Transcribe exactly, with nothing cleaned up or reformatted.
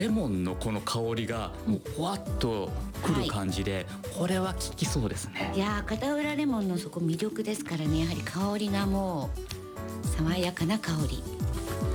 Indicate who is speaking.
Speaker 1: レモンのこの香りがもうふわっとくる感じで、はい、これは効きそうですね。
Speaker 2: いやー、片浦レモンのそこ魅力ですからね。やはり香りがもう爽やかな香り。